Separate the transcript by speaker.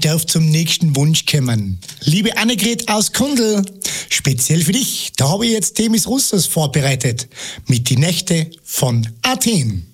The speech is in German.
Speaker 1: darf zum nächsten Wunsch kommen. Liebe Annegret aus Kundl, speziell für dich, da habe ich jetzt Themis Russos vorbereitet mit Die Nächte von Athen.